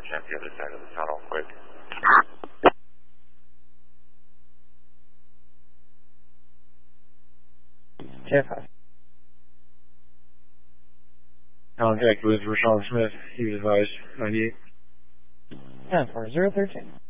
at the other side of the tunnel quick. Jeff. Contact with Rashawn Smith. He was advised 98. 10-4013.